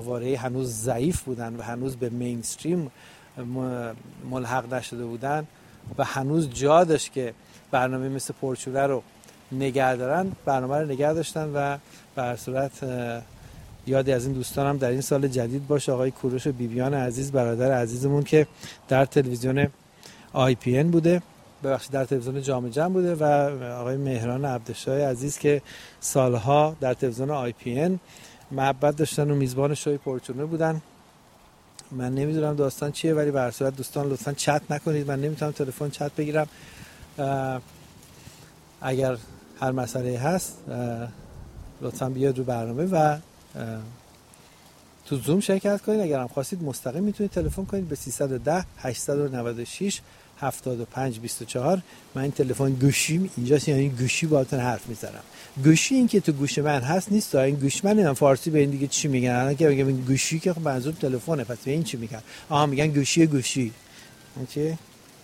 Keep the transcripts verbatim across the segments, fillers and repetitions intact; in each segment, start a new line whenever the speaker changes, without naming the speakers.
واره هنوز ضعیف بودن و هنوز به مینستریم ملحق نشده بودن و هنوز جا داشت که برنامه مثل پرچوله رو نگه دارن، برنامه رو نگه داشتن و به هر صورت یادی از این دوستانم در این سال جدید باشه. آقای کوروش و بیبیان عزیز، برادر عزیزمون که در تلویزیون آی پی ان بوده، ببخشید در تلویزیون جام جم بوده، و آقای مهران عبدالشاه عزیز که سالها در تلویزیون آی پی ان محبت داشتن و میزبان شوی پرچونه بودن. من نمیدونم داستان چیه، ولی به هر صورت دوستان لطفاً چت نکنید، من نمیتونم تلفن چت بگیرم. اگر هر مسئله هست لطفاً بیاید رو برنامه و تو زوم شرکت کنید. اگر هم خواستید مستقیم میتونید تلفن کنید به سیصد و ده هشتصد و نود و شش هفتاد و پنج بیست و چهار. من این تلفن گوشیم اینجاست، یعنی گوشی باهاتون حرف میزنم. گوشی این که تو گوش من هست نیست، این گوش من هم فارسی به این دیگه چی میگن الان که میگم این گوشی که خب منظور تلفنه، پس به این چی میگن؟ آها میگن گوشی گوشی. اوکی.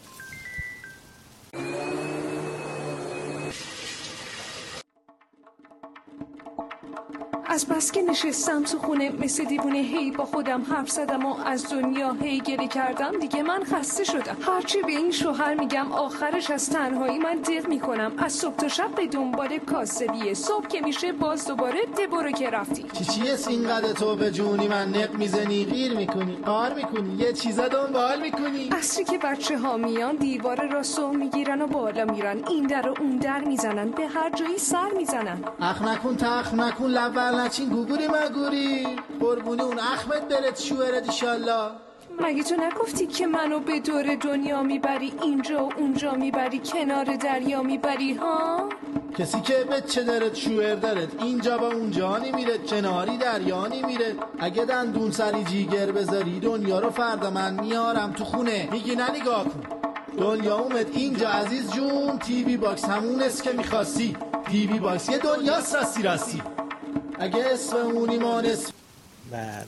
از بس که نشستم تو خونه مثل دیوونه، هی با خودم حرف زدم و از دنیا هی گله کردم. دیگه من خسته شدم، هرچی به این شوهر میگم آخرش از تنهایی من دق میکنم. از صبح تا شب به دنبال کاسبیه، صبح که میشه باز دوباره ده برو که رفتی.
چی چیه سینقدر تو به جونی من نق میزنی، غیر میکنی، قار میکنی، یه چیزا دنبال میکنی.
عصری که بچه ها میان دیوار راستو میگیرن و بالا میرن، این در و اون در میزنن، به هر جایی سر میزنن.
اخ نکن تخ نکن لبر نچین گوگوری مگوری، قربونه اون احمد برد شوهرت ایشالله.
مگه تو نگفتی که منو به دور دنیا میبری، اینجا و اونجا میبری، کنار دریا میبری ها؟
کسی که بچه دارد شوهر دارد، اینجا با اونجا نمیره، کناری دریا نمیره. اگه دندون سری جیگر بذاری دنیا رو فردا من میارم تو خونه. میگی نه نگاه کن دنیا اومد اینجا عزیز جون، تیوی باکس همون است که میخواستی. تیوی باکس یه دنیاست راستی راستی. اگه اسم اونی مانست.
بله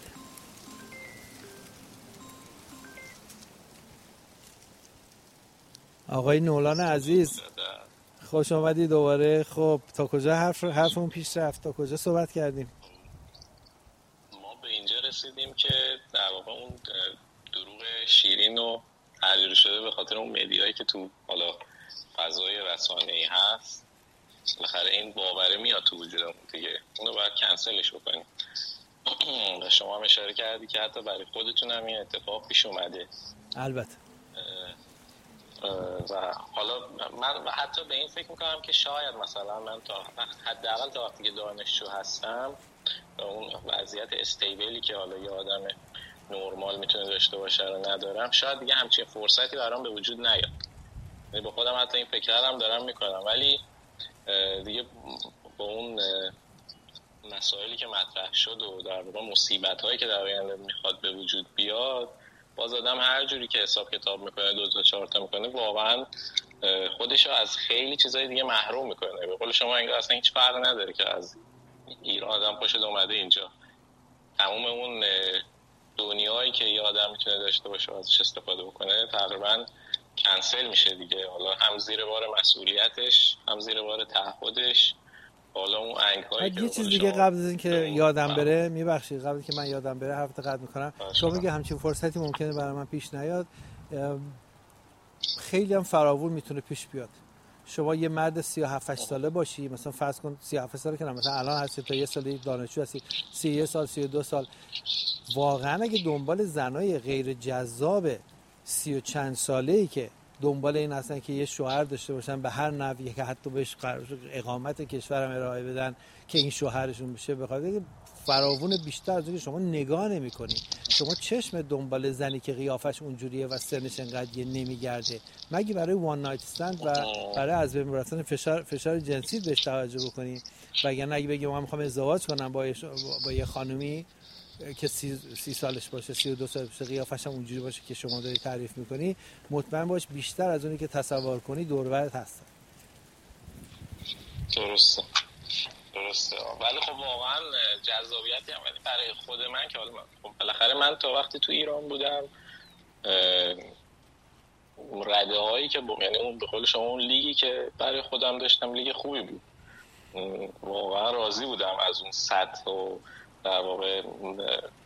آقای نولان عزیز خوش آمدی دوباره. خب تا کجا حرف حرفمون پیش رفت؟ تا کجا صحبت کردیم؟
ما به اینجا رسیدیم که در واقع اون دروغ شیرین و تجربه شده به خاطر اون مدیایی که تو حالا فضای رسانه‌ای هست، بالاخره این باوره میاد تو وجودمون دیگه، اونو باید کنسلش بکنیم. و شما هم اشاره کردی که حتی برای خودتون هم این اتفاق پیش اومده.
البته.
و حالا من حتی به این فکر میکنم که شاید مثلا من تا حداقل تا وقتی که دانشجو هستم و اون وضعیت استیبلی که حالا یه آدم نورمال میتونه داشته باشه رو ندارم، شاید دیگه همچین فرصتی برام به وجود نیاد. یعنی با خودم حتی این فکرم دارم میکنم، ولی دیگه با اون مسائلی که مطرح شد و در واقع مصیبت‌هایی که در آینده میخواد به وجود بیاد، باز آدم هر جوری که حساب کتاب میکنه دو تا چهار تا میکنه، واقعا خودشو از خیلی چیزای دیگه محروم میکنه. به قول شما انگار اصلا هیچ فرقی نداره که از ایران آدم پاشد اومده اینجا، تمام اون دنیایی که یه آدم میتونه داشته باشه ازش استفاده بکنه تقریبا کنسل میشه دیگه. حالا هم زیر بار مسئولیتش، هم زیر بار تعهدش. حالا اون انگ‌هایی که
یه چیز دیگه قبل از اینکه یادم بره، میبخشید قبل که من یادم بره هفته قطع میکنم، شما میگه همچین فرصتی ممکنه برای من پیش نیاد، خیلی هم فراوون میتونه پیش بیاد. شما یه مرد سی و هفت ساله باشی، مثلا فرض کن سی و هفت ساله که نه، مثلا الان هستی تا یه سال دانشجو هستی، سی و یک سال سی و دو سال، واقعا اگه دنبال زنای غیر جذاب سی و چند ساله‌ای که دنبال این هستن که یه شوهر داشته باشن به هر نحوی که حتی بهش اقامت کشورم ارائه بدن که این شوهرشون بشه، بخاطر فراوون بیشتر از اینکه شما نگاه نمی‌کنی. شما چشم دنبال زنی که قیافش اونجوریه و سنش انقدر نمیگرده، مگه برای وان نایت استند و برای از بین رفتن فشار فشار جنسی بهش توجه بکنی؟ وگرنه اگه بگی من می‌خوام ازدواج کنم با با یه خانومی که سی, سی سالش باشه، سی و دو سالش باشه، قیافش هم اونجوری باشه که شما داری تعریف میکنی، مطمئن باش بیشتر از اونی که تصور کنی دور و برت هستن.
درسته درسته ولی خب واقعا جذابیتی هم ولی برای خود من که حالا خب بالاخره من تا وقتی تو ایران بودم رده هایی که یعنی اون به قول شما اون لیگی که برای خودم داشتم لیگ خوبی بود، واقعا راضی بودم از اون سطح و در واقع